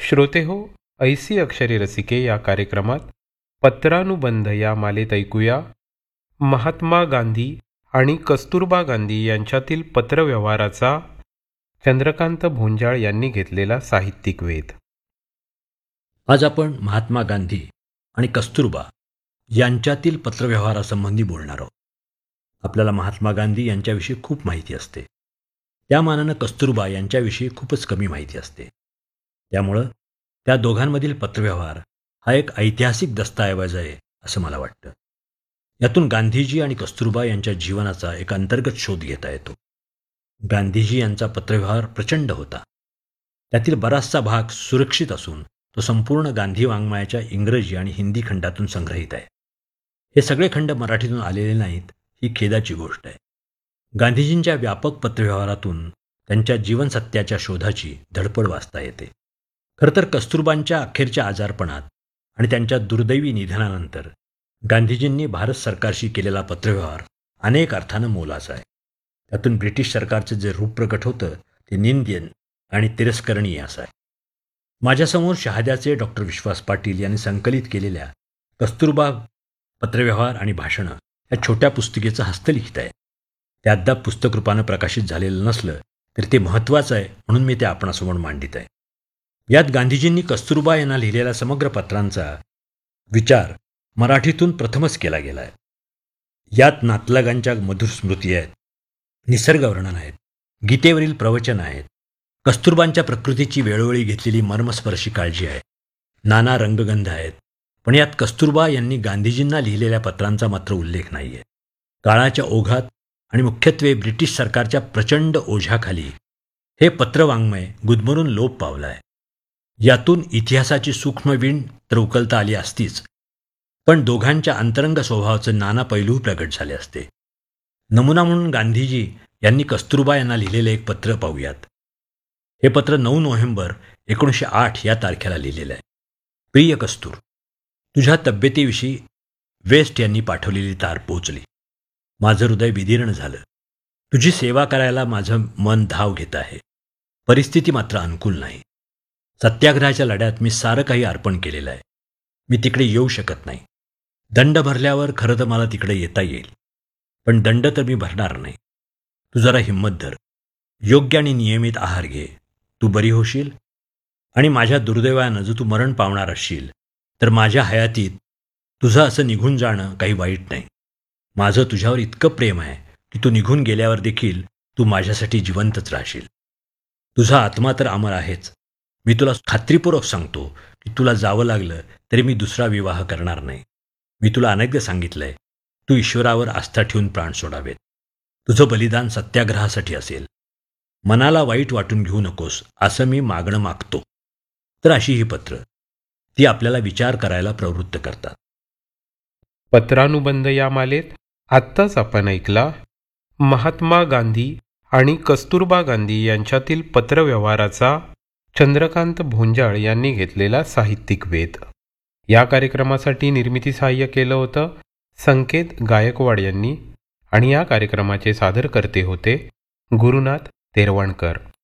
श्रोते हो, ऐसी अक्षरे रसिके या कार्यक्रमात पत्रानुबंध या मालेत ऐकूया महात्मा गांधी आणि कस्तुरबा गांधी यांच्यातील पत्रव्यवहाराचा चंद्रकांत भोंजाळ यांनी घेतलेला साहित्यिक वेध. आज आपण महात्मा गांधी आणि कस्तुरबा यांच्यातील पत्रव्यवहारासंबंधी बोलणार आहोत. आपल्याला महात्मा गांधी यांच्याविषयी खूप माहिती असते, त्या मानानं कस्तुरबा यांच्याविषयी खूपच कमी माहिती असते. त्यामुळं त्या दोघांमधील पत्रव्यवहार हा एक ऐतिहासिक दस्तऐवज आहे असं मला वाटतं. यातून गांधीजी आणि कस्तुरबा यांच्या जीवनाचा एक अंतर्गत शोध घेता येतो. गांधीजी यांचा पत्रव्यवहार प्रचंड होता. त्यातील बराचसा भाग सुरक्षित असून तो संपूर्ण गांधी वाङ्मयाच्या इंग्रजी आणि हिंदी खंडातून संग्रहित आहे. हे सगळे खंड मराठीतून आलेले नाहीत, ही खेदाची गोष्ट आहे. गांधीजींच्या व्यापक पत्रव्यवहारातून त्यांच्या जीवनसत्याच्या शोधाची धडपड वाचता येते. खरं तर कस्तुरबांच्या अखेरच्या आजारपणात आणि त्यांच्या दुर्दैवी निधनानंतर गांधीजींनी भारत सरकारशी केलेला पत्रव्यवहार अनेक अर्थानं मोलाचा आहे. त्यातून ब्रिटिश सरकारचं जे रूप प्रकट होतं ते निंद्य आणि तिरस्करणीय असं आहे. माझ्यासमोर शहाद्याचे डॉक्टर विश्वास पाटील यांनी संकलित केलेल्या कस्तुरबा पत्रव्यवहार आणि भाषणं या छोट्या पुस्तिकेचं हस्तलिखित आहे. ते अद्याप पुस्तकरूपानं प्रकाशित झालेलं नसलं तरी ते महत्त्वाचं आहे, म्हणून मी ते आपणासमोर मांडित आहे. यात गांधीजींनी कस्तुरबा यांना लिहिलेल्या समग्र पत्रांचा विचार मराठीतून प्रथमच केला गेला आहे. यात नातलगांच्या मधुर स्मृती आहेत, निसर्गवर्णन आहेत, गीतेवरील प्रवचन आहेत, कस्तुरबांच्या प्रकृतीची वेळोवेळी घेतलेली मर्मस्पर्शी काळजी आहे, नाना रंगगंध आहेत. पण यात कस्तुरबा यांनी गांधीजींना लिहिलेल्या पत्रांचा मात्र उल्लेख नाही आहे. काळाच्या ओघात आणि मुख्यत्वे ब्रिटिश सरकारच्या प्रचंड ओझ्याखाली हे पत्रवाङ्मय गुदमरून लोप पावलं आहे. यातून इतिहासाची सूक्ष्म वीण तर उकलता आली असतीच, पण दोघांच्या अंतरंग स्वभावाचं नाना पैलू प्रगट झाले असते. नमुना म्हणून गांधीजी यांनी कस्तुरबा यांना लिहिलेलं एक पत्र पाहूयात. हे पत्र 9 नोव्हेंबर 1908 या तारखेला लिहिलेलं आहे. प्रिय कस्तूर, तुझ्या तब्येतीविषयी वेस्ट यांनी पाठवलेली तार पोचली. माझं हृदय विदीर्ण झालं. तुझी सेवा करायला माझं मन धाव घेत आहे. परिस्थिती मात्र अनुकूल नाही. सत्याग्रहाच्या लढ्यात मी सारं काही अर्पण केलेलं आहे. मी तिकडे येऊ शकत नाही. दंड भरल्यावर खरं तर मला तिकडे येता येईल, पण दंड तर मी भरणार नाही. तू जरा हिंमत धर, योग्य आणि नियमित आहार घे. तू बरी होशील आणि माझ्या दुर्दैवानं जर तू मरण पावणार असशील तर माझ्या हयातीत तुझं असं निघून जाणं काही वाईट नाही. माझं तुझ्यावर इतकं प्रेम आहे की तू निघून गेल्यावर देखील तू माझ्यासाठी जिवंतच राहशील. तुझा आत्मा तर अमर आहेच. मी तुला खात्रीपूर्वक सांगतो की तुला जावं लागलं तरी मी दुसरा विवाह करणार नाही. मी तुला अनेकदा सांगितलंय, तू ईश्वरावर आस्था ठेवून प्राण सोडावेत. तुझं बलिदान सत्याग्रहासाठी असेल. मनाला वाईट वाटून घेऊ नकोस असं मी मागणं मागतो. तर अशी ही पत्र ती आपल्याला विचार करायला प्रवृत्त करतात. पत्रानुबंध या मालेत आत्ताच आपण ऐकला महात्मा गांधी आणि कस्तुरबा गांधी यांच्यातील पत्रव्यवहाराचा चंद्रकांत भोंजाळ यांनी घेतलेला साहित्यिक वेध. या कार्यक्रमासाठी निर्मिती सहाय्य केलं होतं संकेत गायकवाड यांनी आणि या कार्यक्रमाचे सादरकर्ते होते गुरुनाथ तेरवणकर.